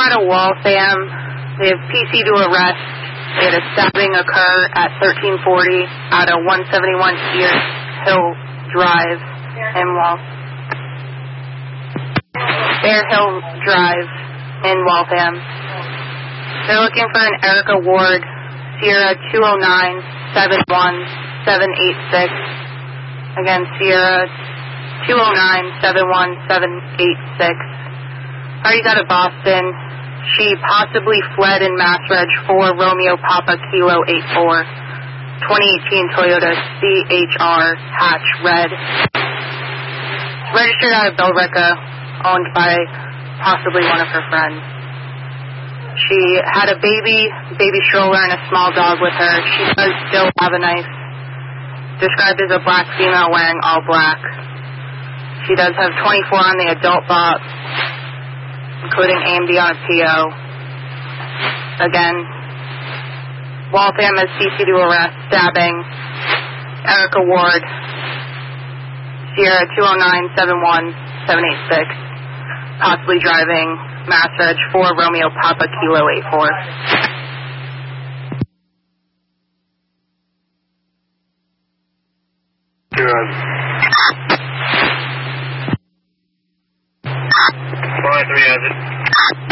out of Waltham. They have PC to arrest. They had a stabbing occur at 1340 out of 171 Hill Drive in Bear Hill Drive in Waltham. They're looking for an Erica Ward, Sierra 209-71786. Again, Sierra 209-71786. Party's out of Boston. She possibly fled in Mass Reg 4 Romeo Papa Kilo 84. 2018 Toyota CHR hatch red. Registered out of Billerica, owned by possibly one of her friends. She had a baby stroller and a small dog with her. She does still have a knife. Described as a black female wearing all black. She does have 24 on the adult bot, including AMD on a PO. Again, Waltham has CC to arrest, stabbing, Erica Ward, Sierra 209-71786, possibly driving Mass Reg 4 Romeo Papa Kilo 84. Good. 4-3,